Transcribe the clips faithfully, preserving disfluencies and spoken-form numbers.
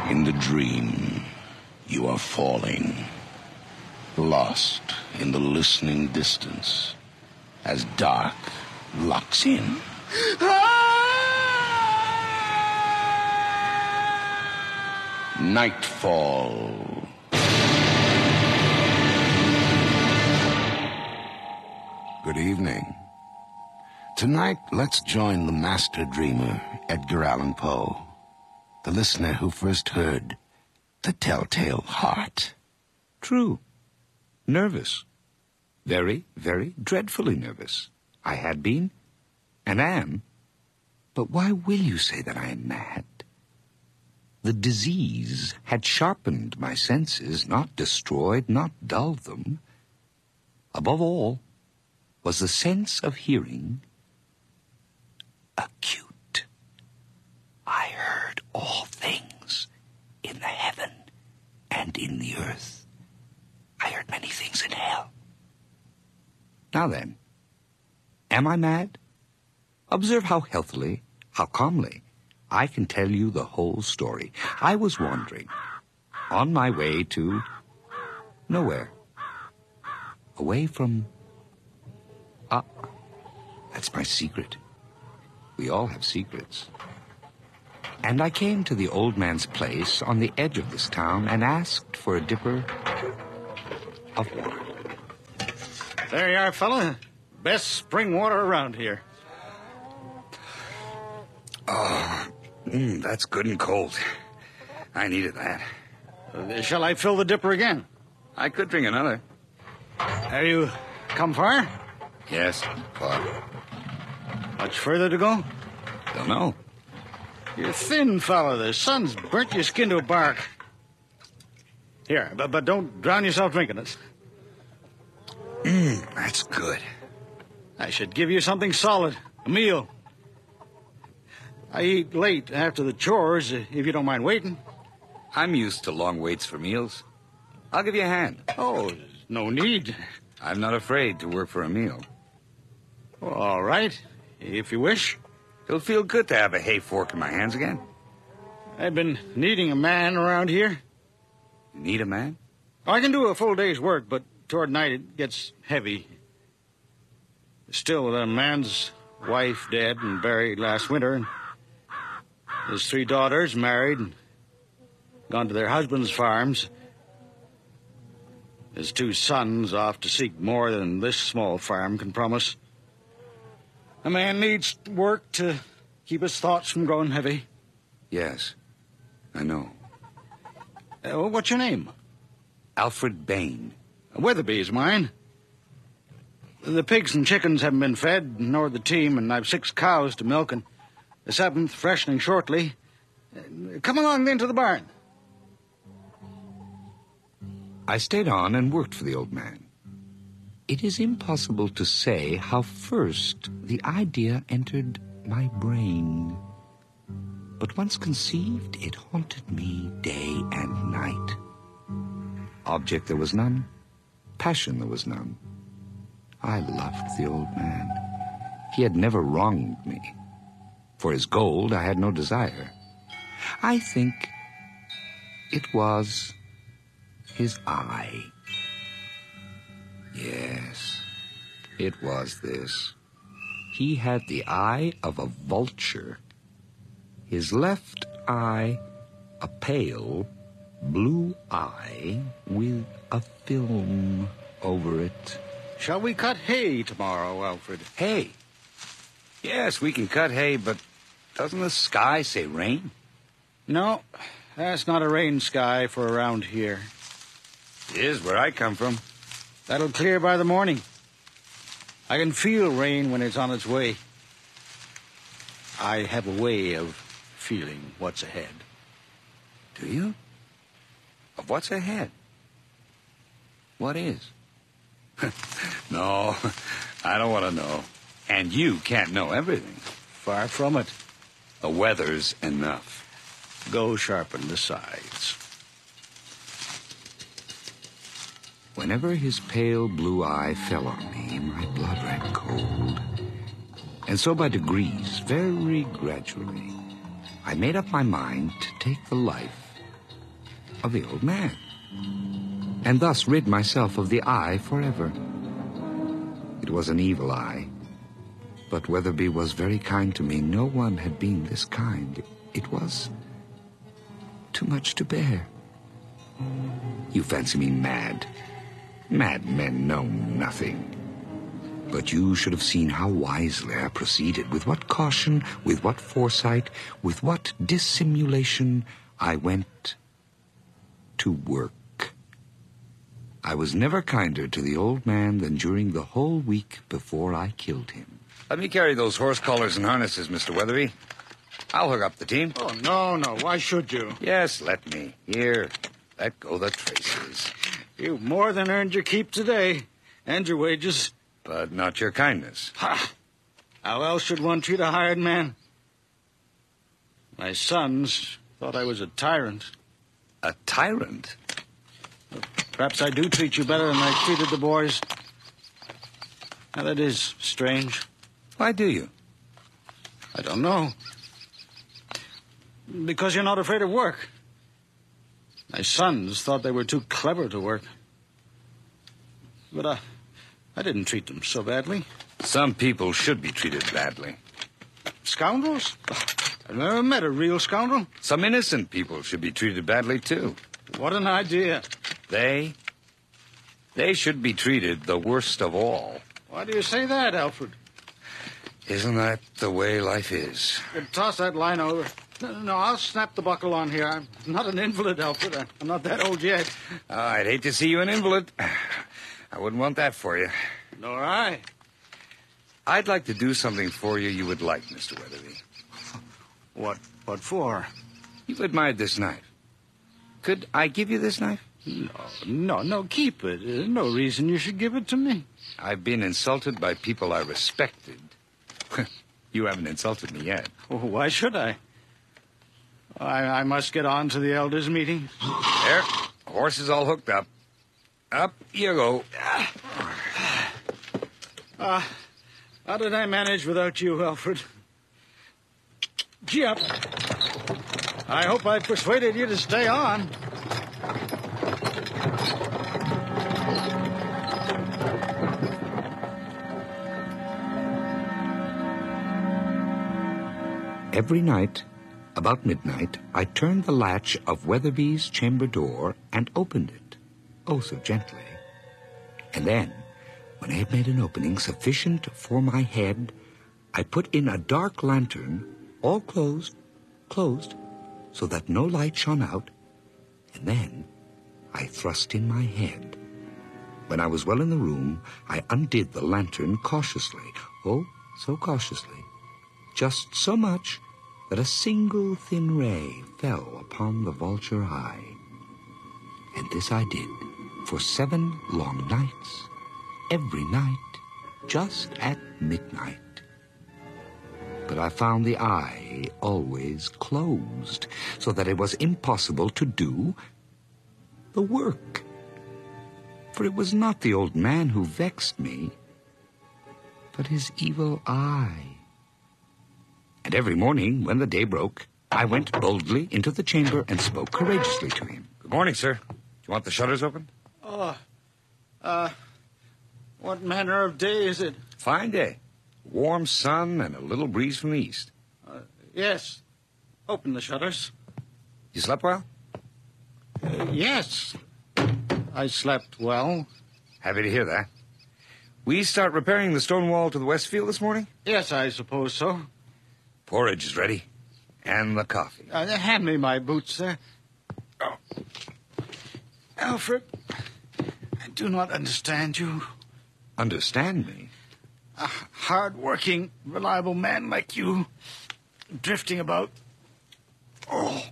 In the dream, you are falling, lost in the listening distance, as dark locks in. Nightfall. Good evening. Tonight, let's join the master dreamer, Edgar Allan Poe, the listener who first heard The Telltale Heart. True. Nervous. Very, very dreadfully nervous. I had been, and am. But why will you say that I am mad? The disease had sharpened my senses, not destroyed, not dulled them. Above all was the sense of hearing acute. I heard all things in the heaven and in the earth. I heard many things in hell. Now then, am I mad? Observe how healthily, how calmly, I can tell you the whole story. I was wandering on my way to nowhere. Away from... Ah, that's my secret. We all have secrets. And I came to the old man's place on the edge of this town and asked for a dipper of water. There you are, fella. Best spring water around here. Oh, mm, that's good and cold. I needed that. Uh, shall I fill the dipper again? I could drink another. Have you come far? Yes, far. Much further to go? Don't know. You're thin, fella. The sun's burnt your skin to a bark. Here, but, but don't drown yourself drinking it. Mmm, that's good. I should give you something solid. A meal. I eat late after the chores, if you don't mind waiting. I'm used to long waits for meals. I'll give you a hand. Oh, no need. I'm not afraid to work for a meal. Well, all right, if you wish. It'll feel good to have a hay fork in my hands again. I've been needing a man around here. You need a man? I can do a full day's work, but toward night it gets heavy. Still, with a man's wife dead and buried last winter, and his three daughters married and gone to their husbands' farms. His two sons off to seek more than this small farm can promise. A man needs work to keep his thoughts from growing heavy. Yes, I know. Uh, what's your name? Alfred Bain. Weatherby is mine. The pigs and chickens haven't been fed, nor the team, and I've six cows to milk, and the seventh freshening shortly. Uh, come along then to the barn. I stayed on and worked for the old man. It is impossible to say how first the idea entered my brain. But once conceived, it haunted me day and night. Object there was none, passion there was none. I loved the old man. He had never wronged me. For his gold I had no desire. I think it was his eye. Yes, it was this. He had the eye of a vulture. His left eye, a pale blue eye with a film over it. Shall we cut hay tomorrow, Alfred? Hay? Yes, we can cut hay, but doesn't the sky say rain? No, that's not a rain sky for around here. It is where I come from. That'll clear by the morning. I can feel rain when it's on its way. I have a way of feeling what's ahead. Do you? Of what's ahead? What is? No, I don't want to know. And you can't know everything. Far from it. The weather's enough. Go sharpen the sides. Whenever his pale blue eye fell on me, my blood ran cold. And so by degrees, very gradually, I made up my mind to take the life of the old man, and thus rid myself of the eye forever. It was an evil eye, but Weatherby was very kind to me. No one had been this kind. It was too much to bear. You fancy me mad. Mad men know nothing. But you should have seen how wisely I proceeded, with what caution, with what foresight, with what dissimulation I went to work. I was never kinder to the old man than during the whole week before I killed him. Let me carry those horse collars and harnesses, Mister Weatherby. I'll hook up the team. Oh, no, no. Why should you? Yes, let me. Here, let go the traces. You've more than earned your keep today, and your wages. But not your kindness. Ha! How else should one treat a hired man? My sons thought I was a tyrant. A tyrant? Perhaps I do treat you better than I treated the boys. Now, that is strange. Why do you? I don't know. Because you're not afraid of work. My sons thought they were too clever to work. But I, I didn't treat them so badly. Some people should be treated badly. Scoundrels? I've never met a real scoundrel. Some innocent people should be treated badly, too. What an idea. They? They should be treated the worst of all. Why do you say that, Alfred? Isn't that the way life is? Toss that line over. No, no, I'll snap the buckle on here. I'm not an invalid, Alfred. I'm not that old yet. Oh, I'd hate to see you an invalid. I wouldn't want that for you. Nor I. I'd like to do something for you you would like, Mister Weatherby. What? What for? You've admired this knife. Could I give you this knife? No, no, no, keep it. There's no reason you should give it to me. I've been insulted by people I respected. You haven't insulted me yet. Well, why should I? I, I must get on to the elders' meeting. There, horse is all hooked up. Up you go. Uh, how did I manage without you, Alfred? Gee up. I hope I persuaded you to stay on. Every night, about midnight, I turned the latch of Weatherby's chamber door and opened it, oh so gently. And then, when I had made an opening sufficient for my head, I put in a dark lantern, all closed, closed, so that no light shone out, and then I thrust in my head. When I was well in the room, I undid the lantern cautiously, oh, so cautiously, just so much that a single thin ray fell upon the vulture eye. And this I did for seven long nights, every night, just at midnight. But I found the eye always closed, so that it was impossible to do the work. For it was not the old man who vexed me, but his evil eye. And every morning, when the day broke, I went boldly into the chamber and spoke courageously to him. Good morning, sir. Do you want the shutters open? Oh, uh, what manner of day is it? Fine day. Warm sun and a little breeze from the east. Uh, yes. Open the shutters. You slept well? Uh, yes. I slept well. Happy to hear that. We start repairing the stone wall to the west field this morning? Yes, I suppose so. Porridge is ready. And the coffee. Uh, hand me my boots, sir. Oh. Alfred, I do not understand you. Understand me? A hard-working, reliable man like you, drifting about. Oh,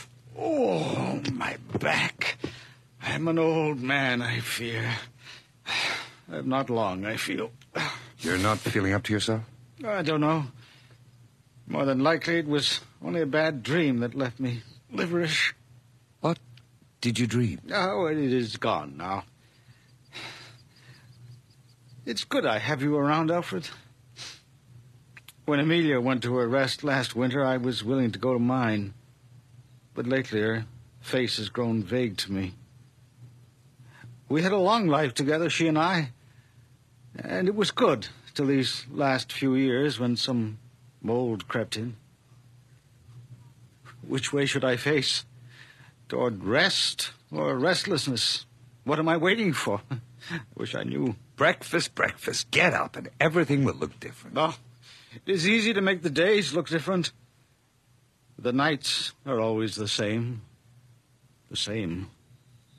oh, my back. I'm an old man, I fear. Not long, I feel. You're not feeling up to yourself? I don't know. More than likely, it was only a bad dream that left me liverish. What did you dream? Oh, it is gone now. It's good I have you around, Alfred. When Amelia went to her rest last winter, I was willing to go to mine. But lately, her face has grown vague to me. We had a long life together, she and I, and it was good till these last few years when some mold crept in. Which way should I face? Toward rest or restlessness? What am I waiting for? I wish I knew. Breakfast, breakfast. Get up and everything will look different. Oh, it is easy to make the days look different. The nights are always the same. The same.